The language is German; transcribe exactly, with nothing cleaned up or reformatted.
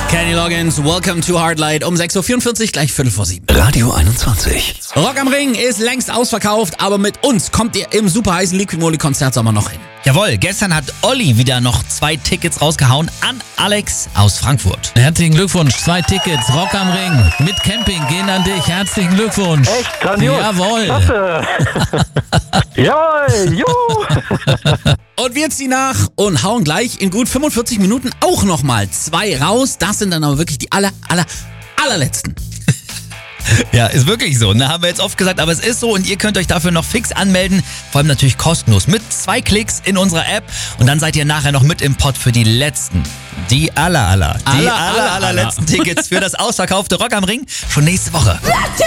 Kenny Loggins, Welcome to Hardlight um sechs Uhr vierundvierzig, gleich Viertel vor sieben. Radio einundzwanzig. Rock am Ring ist längst ausverkauft, aber mit uns kommt ihr im super heißen Liquid Moly Konzertsommer noch hin. Jawohl, gestern hat Olli wieder noch zwei Tickets rausgehauen an Alex aus Frankfurt. Herzlichen Glückwunsch, zwei Tickets, Rock am Ring mit Camping gehen an dich. Herzlichen Glückwunsch. Echt, grandios. Jawohl. Klasse. Jawohl, jo. Und wir ziehen nach und hauen gleich in gut fünfundvierzig Minuten auch nochmal zwei raus. Das sind dann aber wirklich die aller, aller, allerletzten. Ja, ist wirklich so. Ne? Haben wir jetzt oft gesagt, aber es ist so und ihr könnt euch dafür noch fix anmelden. Vor allem natürlich kostenlos. Mit zwei Klicks in unserer App und dann seid ihr nachher noch mit im Pott für die letzten. Die aller, aller, die Aller, aller, aller, allerletzten Tickets für das ausverkaufte Rock am Ring schon nächste Woche.